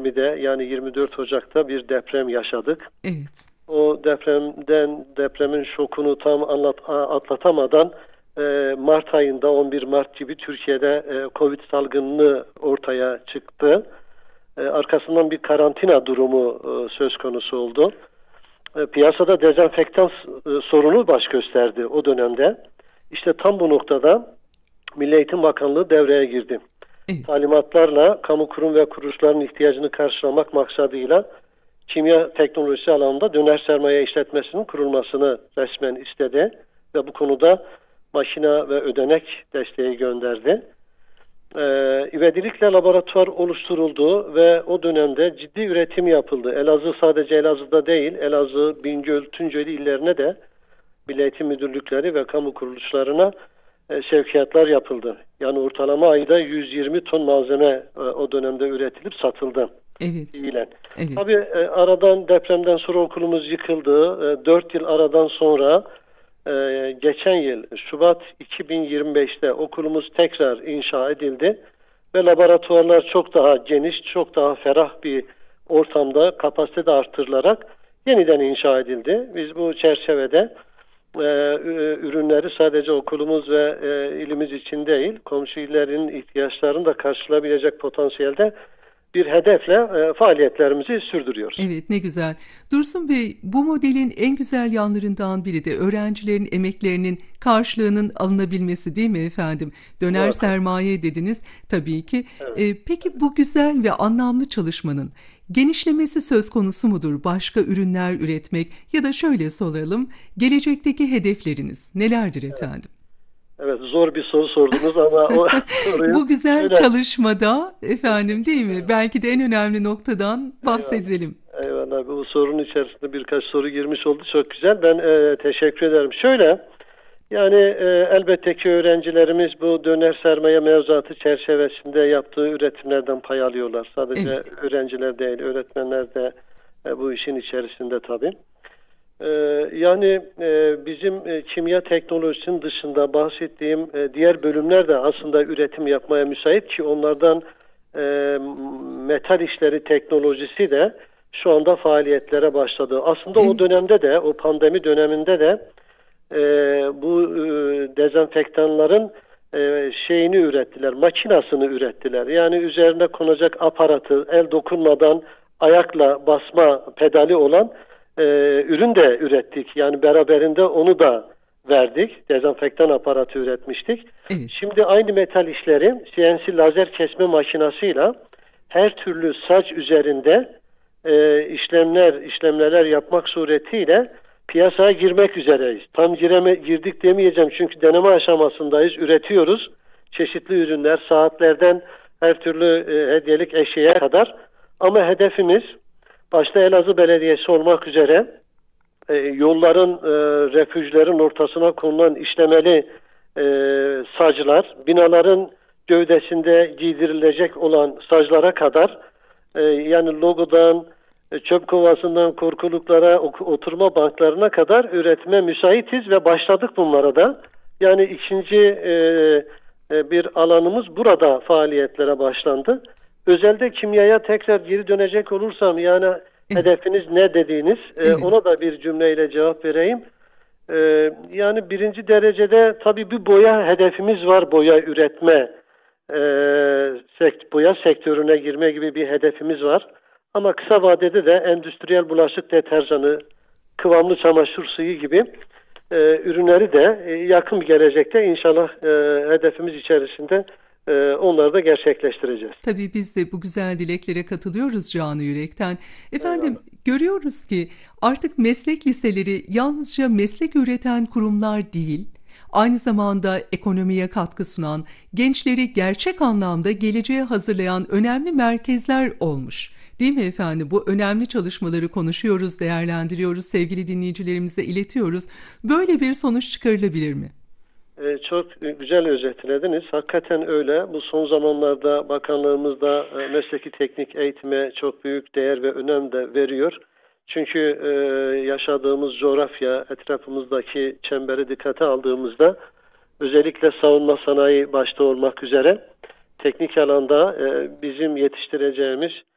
20'de yani 24 Ocak'ta bir deprem yaşadık. Evet. O depremin şokunu tam atlatamadan Mart ayında 11 Mart gibi Türkiye'de Covid salgını ortaya çıktı. Arkasından bir karantina durumu söz konusu oldu. Piyasada dezenfektan sorunu baş gösterdi o dönemde. İşte tam bu noktada Milli Eğitim Bakanlığı devreye girdi. Evet. Talimatlarla kamu kurum ve kuruluşların ihtiyacını karşılamak maksadıyla kimya teknolojisi alanında döner sermaye işletmesinin kurulmasını resmen istedi ve bu konuda makina ve ödenek desteği gönderdi. İvedilikle laboratuvar oluşturuldu ve o dönemde ciddi üretim yapıldı. Elazığ sadece Elazığ'da değil, Elazığ, Bingöl, Tunceli illerine de Milli Eğitim Müdürlükleri ve kamu kuruluşlarına sevkiyatlar yapıldı. Yani ortalama ayda 120 ton malzeme o dönemde üretilip satıldı. Evet. Evet. Tabii depremden sonra okulumuz yıkıldı. 4 yıl aradan sonra geçen yıl Şubat 2025'te okulumuz tekrar inşa edildi ve laboratuvarlar çok daha geniş, çok daha ferah bir ortamda kapasite de arttırılarak yeniden inşa edildi. Biz bu çerçevede ürünleri sadece okulumuz ve ilimiz için değil, komşu illerin ihtiyaçlarını da karşılayabilecek potansiyelde bir hedefle faaliyetlerimizi sürdürüyoruz. Evet, ne güzel. Dursun Bey, bu modelin en güzel yanlarından biri de öğrencilerin emeklerinin karşılığının alınabilmesi, değil mi efendim? Döner Evet. sermaye dediniz tabii ki. Evet. Peki bu güzel ve anlamlı çalışmanın genişlemesi söz konusu mudur? Başka ürünler üretmek ya da şöyle soralım, gelecekteki hedefleriniz nelerdir efendim? Evet, zor bir soru sordunuz ama o soruyu Bu güzel şöyle... çalışmada efendim, değil mi? Belki de en önemli noktadan bahsedelim. Eyvallah. Bu sorunun içerisinde birkaç soru girmiş oldu. Çok güzel. Ben teşekkür ederim. Şöyle, yani elbette ki öğrencilerimiz bu döner sermaye mevzuatı çerçevesinde yaptığı üretimlerden pay alıyorlar. Sadece Evet. öğrenciler değil, öğretmenler de bu işin içerisinde tabii. Yani bizim kimya teknolojisinin dışında bahsettiğim diğer bölümler de aslında üretim yapmaya müsait ki onlardan metal işleri teknolojisi de şu anda faaliyetlere başladı. Aslında Evet. o dönemde de, o pandemi döneminde de bu dezenfektanların şeyini ürettiler, makinasını ürettiler. Yani üzerine konacak aparatı, el dokunmadan ayakla basma pedali olan ürün de ürettik. Yani beraberinde onu da verdik. Dezenfektan aparatı üretmiştik. Evet. Şimdi aynı metal işleri CNC lazer kesme makinasıyla her türlü saç üzerinde işlemler yapmak suretiyle piyasaya girmek üzereyiz. Tam girdik demeyeceğim çünkü deneme aşamasındayız. Üretiyoruz. Çeşitli ürünler, saatlerden her türlü hediyelik eşyaya kadar. Ama hedefimiz başta Elazığ Belediyesi olmak üzere yolların, refüjlerin ortasına konulan işlemeli saclar, binaların gövdesinde giydirilecek olan saclara kadar yani logodan, çöp kovasından korkuluklara, oturma banklarına kadar üretime müsaitiz ve başladık bunlara da. Yani ikinci bir alanımız burada faaliyetlere başlandı. Özelde kimyaya tekrar geri dönecek olursam yani hedefiniz ne dediğiniz ona da bir cümleyle cevap vereyim. Yani birinci derecede tabii bir boya hedefimiz var, boya üretme, boya sektörüne girme gibi bir hedefimiz var. Ama kısa vadede de endüstriyel bulaşık deterjanı, kıvamlı çamaşır suyu gibi ürünleri de yakın bir gelecekte inşallah hedefimiz içerisinde onları da gerçekleştireceğiz. Tabii biz de bu güzel dileklere katılıyoruz canı yürekten. Efendim, Eyvallah. görüyoruz ki artık meslek liseleri yalnızca meslek üreten kurumlar değil, aynı zamanda ekonomiye katkı sunan, gençleri gerçek anlamda geleceğe hazırlayan önemli merkezler olmuş. Değil mi efendim? Bu önemli çalışmaları konuşuyoruz, değerlendiriyoruz, sevgili dinleyicilerimize iletiyoruz. Böyle bir sonuç çıkarılabilir mi? Çok güzel özetlediniz. Hakikaten öyle. Bu son zamanlarda bakanlığımız da mesleki teknik eğitime çok büyük değer ve önem de veriyor. Çünkü yaşadığımız coğrafya, etrafımızdaki çemberi dikkate aldığımızda özellikle savunma sanayi başta olmak üzere teknik alanda bizim yetiştireceğimiz